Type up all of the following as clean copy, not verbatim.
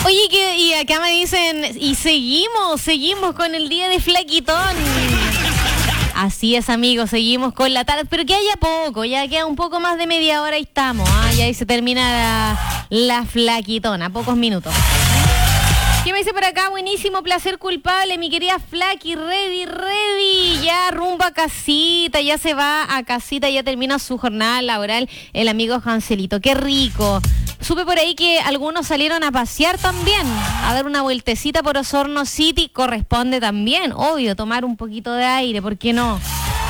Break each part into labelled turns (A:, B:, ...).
A: Oye, y acá me dicen, y seguimos con el día de Flaquitón. Así es, amigos, seguimos con la tarde, pero que haya poco, ya queda un poco más de media hora y estamos, ya ahí se termina la Flaquitona, pocos minutos. ¿Qué me dice por acá? Buenísimo, placer culpable, mi querida Flaqui, ready, ya rumbo a casita, ya se va a casita, ya termina su jornada laboral el amigo Hanselito, qué rico. Supe por ahí que algunos salieron a pasear también, a dar una vueltecita por Osorno City, corresponde también, obvio, tomar un poquito de aire, ¿por qué no?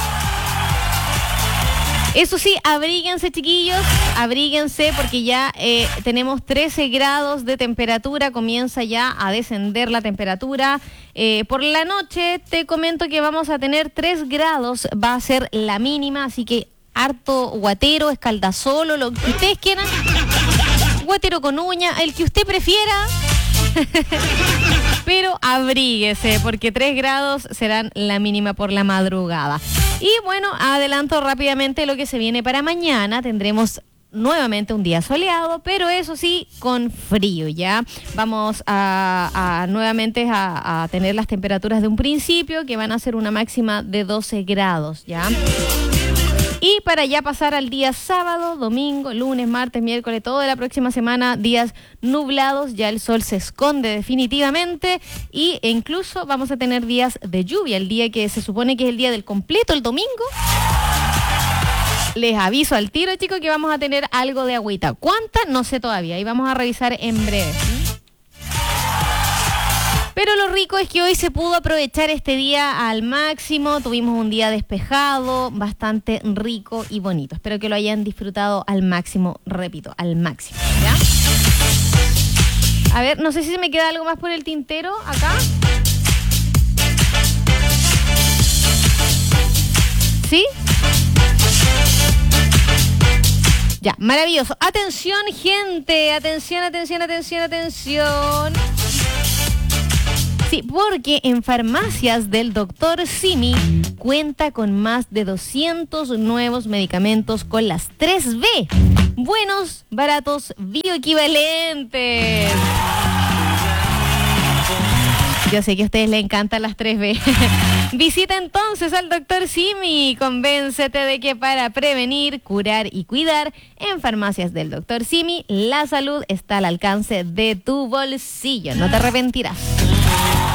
A: Eso sí, abríguense, chiquillos, abríguense porque ya tenemos 13 grados de temperatura, comienza ya a descender la temperatura. Por la noche te comento que vamos a tener 3 grados, va a ser la mínima, así que harto guatero, escaldazolo, lo que ustedes quieran, guatero con uña, el que usted prefiera. Pero abríguese porque 3 grados serán la mínima por la madrugada. Y bueno, adelanto rápidamente lo que se viene para mañana. Tendremos nuevamente un día soleado, pero eso sí, con frío, ¿ya? Vamos nuevamente a tener las temperaturas de un principio, que van a ser una máxima de 12 grados, ¿ya? Y para ya pasar al día sábado, domingo, lunes, martes, miércoles, toda la próxima semana, días nublados, ya el sol se esconde definitivamente e incluso vamos a tener días de lluvia, el día que se supone que es el día del completo, el domingo. Les aviso al tiro, chicos, que vamos a tener algo de agüita. ¿Cuánta? No sé todavía, y vamos a revisar en breve. Pero lo rico es que hoy se pudo aprovechar este día al máximo, tuvimos un día despejado, bastante rico y bonito. Espero que lo hayan disfrutado al máximo, repito, al máximo, ¿ya? A ver, no sé si se me queda algo más por el tintero acá. ¿Sí? Ya, maravilloso. Atención, gente, atención. Sí, porque en farmacias del Dr. Simi cuenta con más de 200 nuevos medicamentos con las 3B. Buenos, baratos, bioequivalentes. Yo sé que a ustedes les encantan las 3B. Visita entonces al Dr. Simi. Convéncete de que para prevenir, curar y cuidar, en farmacias del Dr. Simi, la salud está al alcance de tu bolsillo. No te arrepentirás.